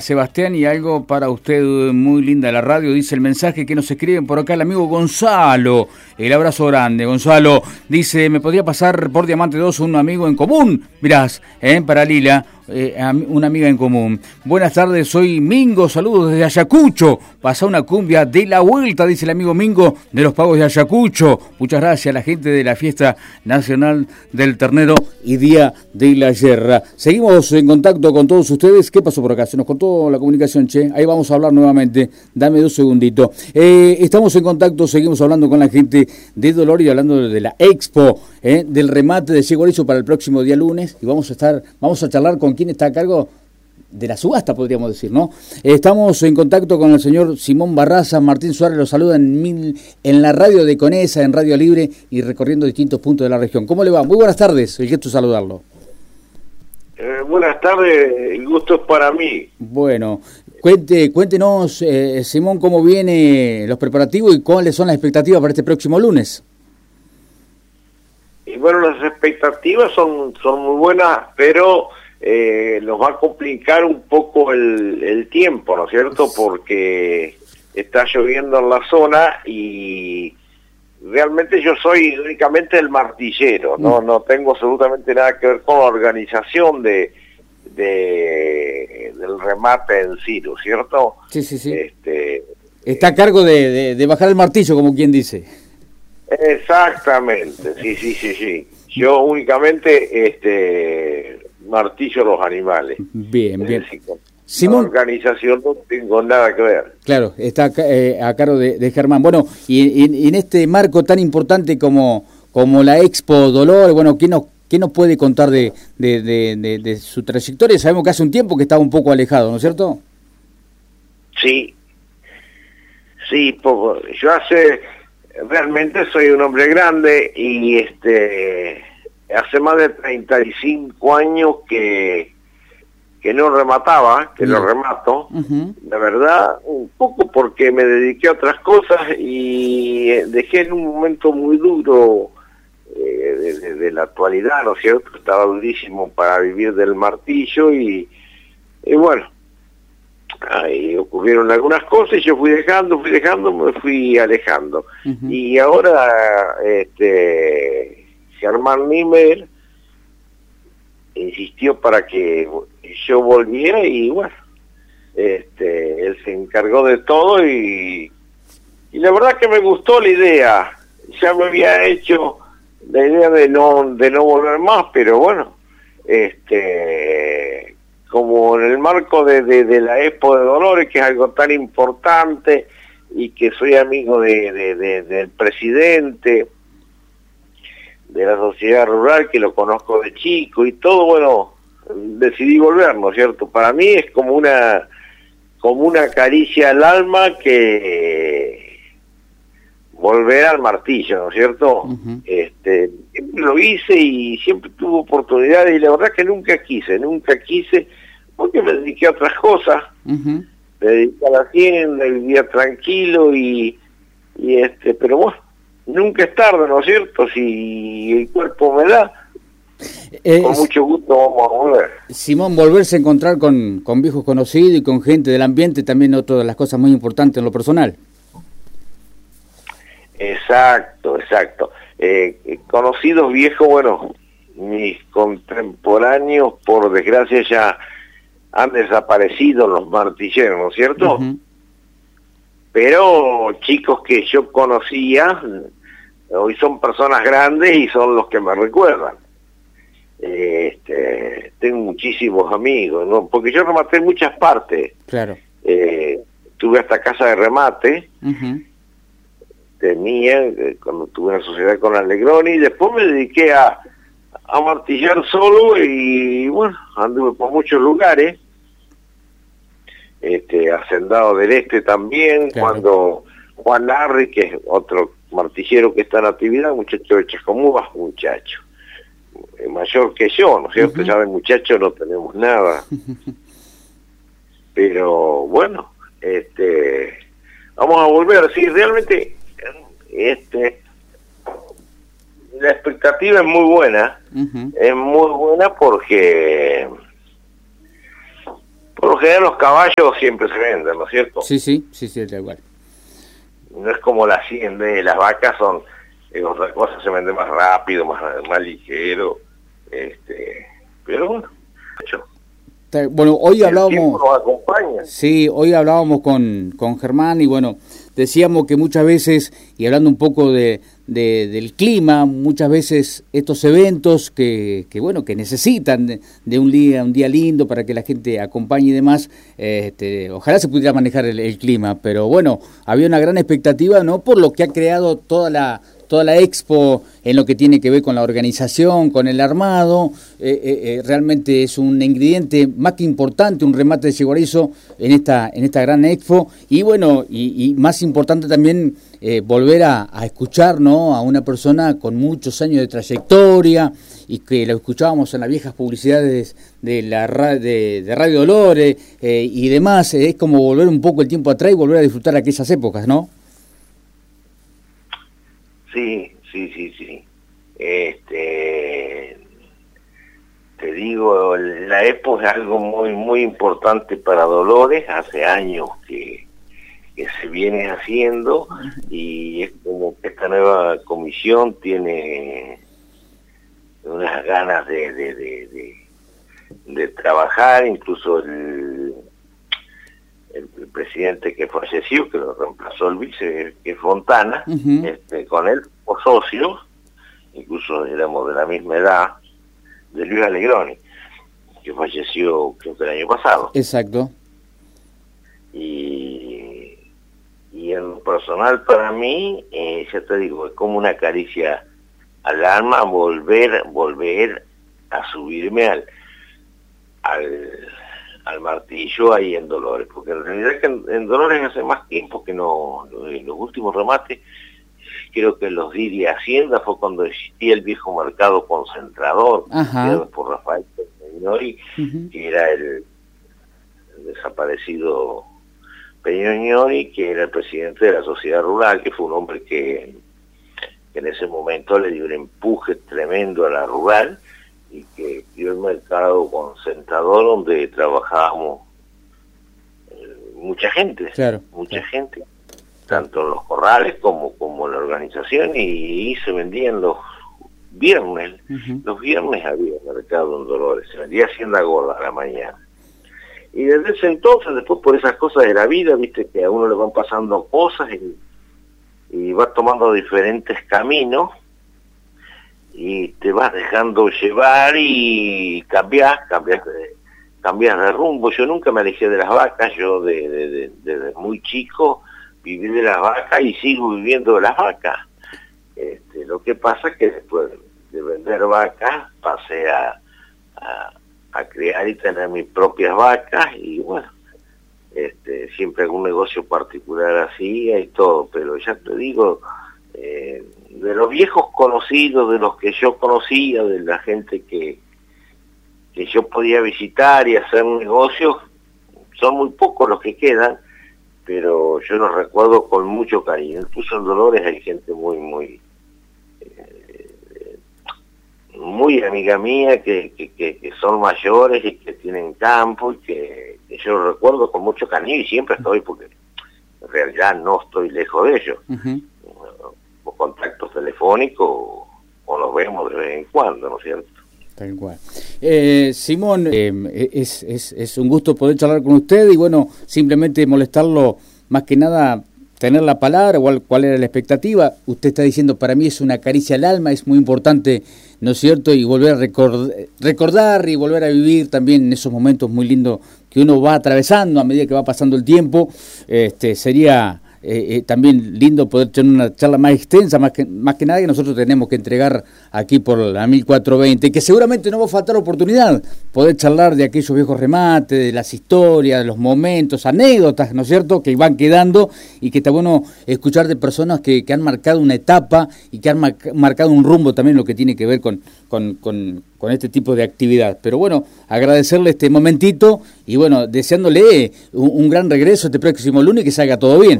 Sebastián, y algo para usted muy linda la radio, dice el mensaje que nos escriben por acá el amigo Gonzalo. El abrazo grande, Gonzalo. Dice, ¿me podría pasar por Diamante 2 un amigo en común? Mirás, para Lila, una amiga en común. Buenas tardes, soy Mingo, saludos desde Ayacucho. Pasa una cumbia de la vuelta, dice el amigo Mingo de los Pagos de Ayacucho. Muchas gracias a la gente de la Fiesta Nacional del Ternero y Día de la Yerra. Seguimos en contacto con todos ustedes. ¿Qué pasó por acá? Se nos cortó la comunicación, che. Ahí vamos a hablar nuevamente. Dame 2 segunditos. Estamos en contacto, seguimos hablando con la gente de Dolor y hablando de la Expo, del remate de Ciego Hecho para el próximo día lunes. Y vamos a charlar con quién está a cargo de la subasta, podríamos decir, ¿no? Estamos en contacto con el señor Simón Barraza. Martín Suárez lo saluda en la radio de Conesa, en Radio Libre y recorriendo distintos puntos de la región. ¿Cómo le va? Muy buenas tardes, el gesto de saludarlo. Buenas tardes, el gusto es para mí. Bueno, cuéntenos, Simón, cómo vienen los preparativos y cuáles son las expectativas para este próximo lunes. Y bueno, las expectativas son muy buenas, pero nos va a complicar un poco el tiempo, ¿no es cierto? Porque está lloviendo en la zona y realmente yo soy únicamente el martillero, no tengo absolutamente nada que ver con la organización del remate en sí, ¿no es cierto? Sí. Está a cargo de bajar el martillo, como quien dice. Exactamente, sí. Yo únicamente martillo los animales. Bien. Simón, la organización no tengo nada que ver. Claro, está a cargo de Germán. Bueno, y en este marco tan importante como la Expo Dolor, bueno, ¿qué nos puede contar de su trayectoria? Sabemos que hace un tiempo que estaba un poco alejado, ¿no es cierto? Sí, yo realmente soy un hombre grande y hace más de 35 años que no remataba, que lo remato, la verdad, un poco porque me dediqué a otras cosas y dejé en un momento muy duro de la actualidad, ¿no es cierto? Estaba durísimo para vivir del martillo y bueno, ahí ocurrieron algunas cosas y yo fui dejando, me fui alejando. Y ahora, Germán Nimmer insistió para que yo volviera y bueno, él se encargó de todo y la verdad que me gustó la idea. Ya me había hecho la idea de no volver más, pero bueno, como en el marco de la Expo de Dolores, que es algo tan importante y que soy amigo del presidente de la sociedad rural, que lo conozco de chico y todo, bueno, decidí volver, ¿no es cierto? Para mí es como una caricia al alma que volver al martillo, ¿no es cierto? Siempre lo hice y siempre tuve oportunidades y la verdad que nunca quise, porque me dediqué a otras cosas, me dediqué a la hacienda, vivía tranquilo y pero bueno, nunca es tarde, ¿no es cierto? Si el cuerpo me da, con mucho gusto vamos a volver. Simón, volverse a encontrar con viejos conocidos y con gente del ambiente también es otra de las cosas muy importantes en lo personal. Exacto. Conocidos viejos, bueno, mis contemporáneos, por desgracia, ya han desaparecido los martilleros, ¿no es cierto? Pero chicos que yo conocía, hoy son personas grandes y son los que me recuerdan. Tengo muchísimos amigos, ¿no? Porque yo rematé en muchas partes. Claro. Tuve hasta casa de remate, tenía, cuando tuve una sociedad con Alegroni, y después me dediqué a martillar solo y bueno, anduve por muchos lugares. Hacendado del Este también, claro. Cuando Juan Larry, que es otro martillero que está en actividad, muchacho de Chascomúas, muchacho mayor que yo, ¿no es cierto? Ya de muchacho no tenemos nada. Pero bueno, vamos a volver. Sí, realmente la expectativa es muy buena, es muy buena porque lo general los caballos siempre se venden, ¿no es cierto? Sí, tal cual. No es como la hacienda, las vacas son otra cosa, se vende más rápido, más ligero, pero bueno, hecho. Bueno, hoy hablábamos... El tiempo nos acompaña. Sí, hoy hablábamos con Germán y bueno, decíamos que muchas veces, y hablando un poco del clima, muchas veces estos eventos que bueno, que necesitan de un día lindo para que la gente acompañe y demás, ojalá se pudiera manejar el clima, pero bueno, había una gran expectativa, ¿no? Por lo que ha creado toda la expo en lo que tiene que ver con la organización, con el armado, realmente es un ingrediente más que importante, un remate de Chiguarizo en esta gran expo, y bueno, y más importante también volver a escuchar, ¿no?, a una persona con muchos años de trayectoria, y que lo escuchábamos en las viejas publicidades de Radio Dolores y demás, es como volver un poco el tiempo atrás y volver a disfrutar aquellas épocas, ¿no? Sí. Te digo, la Expo es algo muy importante para Dolores, hace años que se viene haciendo, y es como que esta nueva comisión tiene unas ganas de trabajar. Incluso el presidente que falleció, que lo reemplazó el vice, que es Fontana, con él o socios, incluso éramos de la misma edad, de Luis Alegroni, que falleció creo que el año pasado. Exacto. Y en lo personal para mí, ya te digo, es como una caricia al alma volver a subirme al martillo ahí en Dolores, porque en realidad que en Dolores hace más tiempo que no, los últimos remates, creo que los di de Hacienda fue cuando existía el viejo mercado concentrador, creado por Rafael Peñori, que era el desaparecido Peñori, que era el presidente de la sociedad rural, que fue un hombre que en ese momento le dio un empuje tremendo a la rural, y que dio el mercado concentrador donde trabajábamos mucha gente, gente, tanto en los corrales como en la organización, y se vendían los viernes. Los viernes había mercado en Dolores, se vendía Hacienda Gorda a la mañana. Y desde ese entonces, después por esas cosas de la vida, viste que a uno le van pasando cosas y va tomando diferentes caminos, y te vas dejando llevar y cambias de rumbo. Yo nunca me alejé de las vacas, yo desde muy chico viví de las vacas y sigo viviendo de las vacas. Lo que pasa es que después de vender vacas pasé a criar y tener mis propias vacas, y bueno, siempre algún negocio particular así y todo, pero ya te digo, de los viejos conocidos, de los que yo conocía, de la gente que yo podía visitar y hacer negocios, son muy pocos los que quedan, pero yo los recuerdo con mucho cariño. Incluso en Dolores hay gente muy amiga mía, que son mayores y que tienen campo, y que yo los recuerdo con mucho cariño, y siempre estoy, porque en realidad no estoy lejos de ellos. O contactos telefónicos, o nos vemos de vez en cuando, ¿no es cierto? Tal cual. Simón, es un gusto poder charlar con usted, y bueno, simplemente molestarlo, más que nada tener la palabra, cuál era la expectativa. Usted está diciendo, para mí es una caricia al alma, es muy importante, ¿no es cierto? Y volver a recordar y volver a vivir también en esos momentos muy lindos que uno va atravesando a medida que va pasando el tiempo. Sería también lindo poder tener una charla más extensa, más que nada, que nosotros tenemos que entregar aquí por la 1420, que seguramente no va a faltar oportunidad, poder charlar de aquellos viejos remates, de las historias, de los momentos, anécdotas, ¿no es cierto?, que van quedando, y que está bueno escuchar de personas que han marcado una etapa y que han marcado un rumbo también, lo que tiene que ver con este tipo de actividad. Pero bueno, agradecerle este momentito, y bueno, deseándole un gran regreso este próximo lunes, y que salga todo bien.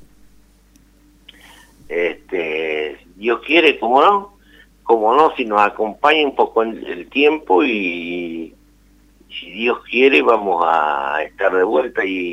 Dios quiere, como no, si nos acompaña un poco el tiempo, y si Dios quiere vamos a estar de vuelta y